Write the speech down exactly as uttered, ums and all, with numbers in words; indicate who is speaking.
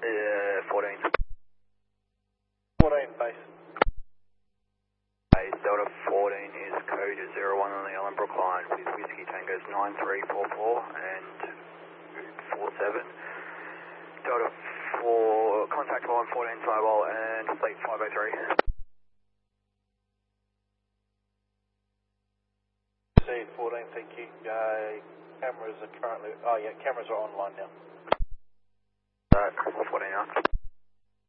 Speaker 1: Uh, fourteen.
Speaker 2: fourteen base.
Speaker 1: Base Delta fourteen is code zero one on the Ellen Brookline with Whiskey Tangos nine three four four and four seven. Delta four, contact line fourteen mobile and fleet five oh three.
Speaker 2: C fourteen, thank you. Uh, cameras are currently, oh yeah, cameras are online now.